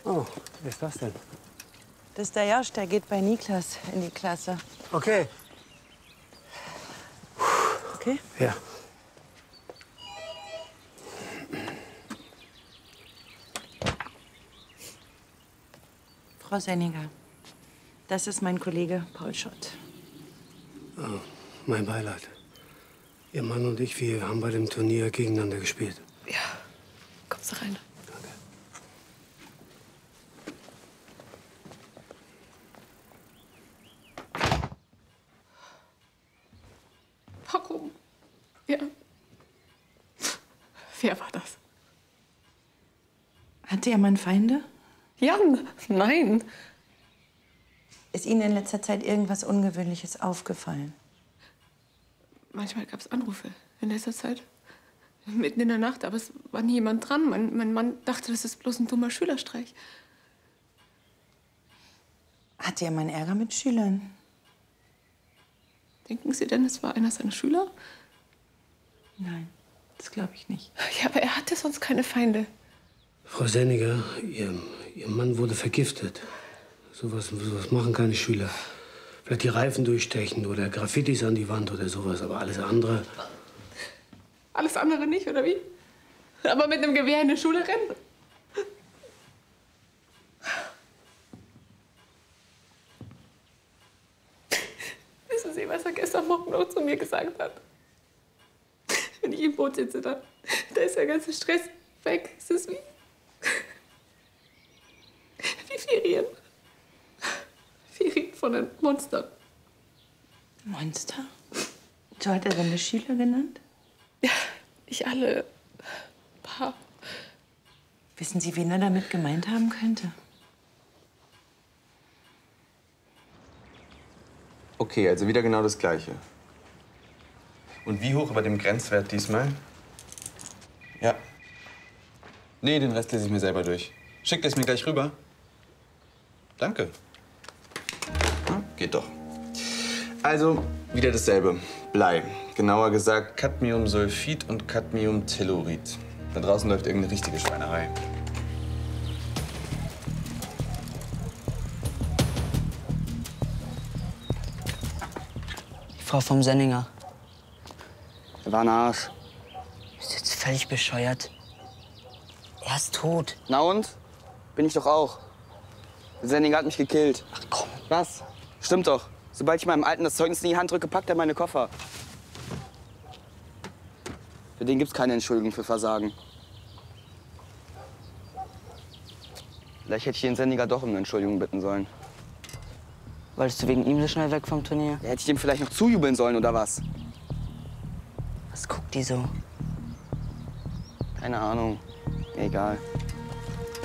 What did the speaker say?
Oh, wer ist das denn? Das ist der Josch, der geht bei Niklas in die Klasse. Okay. Okay? Ja. Frau Senninger, das ist mein Kollege Paul Schott. Oh, mein Beileid. Ihr Mann und ich, wir haben bei dem Turnier gegeneinander gespielt. Ja, kommst du rein. Danke. Warum? Ja. Wer war das? Hatte Ihr Mann Feinde? Jan, nein. Ist Ihnen in letzter Zeit irgendwas Ungewöhnliches aufgefallen? Manchmal gab es Anrufe in letzter Zeit. Mitten in der Nacht, aber es war nie jemand dran. Mein Mann dachte, das ist bloß ein dummer Schülerstreich. Hatte Ihr Mann Ärger mit Schülern? Denken Sie denn, es war einer seiner Schüler? Nein, das glaube ich nicht. Ja, aber er hatte sonst keine Feinde. Frau Senninger, Ihr Mann wurde vergiftet. Sowas machen keine Schüler. Vielleicht die Reifen durchstechen oder Graffitis an die Wand oder sowas, aber alles andere. Alles andere nicht, oder wie? Aber mit einem Gewehr in die Schule rennen? Wissen Sie, was er gestern Morgen noch zu mir gesagt hat? Wenn ich im Boot sitze, da ist der ganze Stress weg. Es ist wie Ferien. Ferien von einem Monster. Monster? So hat er seine Schüler genannt? Ja, nicht alle. Ein paar. Wissen Sie, wen er damit gemeint haben könnte? Okay, also wieder genau das Gleiche. Und wie hoch über dem Grenzwert diesmal? Ja. Nee, den Rest lese ich mir selber durch. Schickt es mir gleich rüber. Danke. Hm, geht doch. Also, wieder dasselbe. Blei. Genauer gesagt Cadmiumsulfid und Cadmiumtellurid. Da draußen läuft irgendeine richtige Schweinerei. Die Frau vom Senninger. Er war ein Arsch. Ist jetzt völlig bescheuert. Er ist tot. Na und? Bin ich doch auch. Der Senninger hat mich gekillt. Ach komm. Was? Stimmt doch. Sobald ich meinem Alten das Zeugnis in die Hand drücke, packt er meine Koffer. Für den gibt's keine Entschuldigung für Versagen. Vielleicht hätte ich den Senninger doch um eine Entschuldigung bitten sollen. Wolltest du wegen ihm so schnell weg vom Turnier? Ja, hätte ich dem vielleicht noch zujubeln sollen, oder was? Was guckt die so? Keine Ahnung. Egal.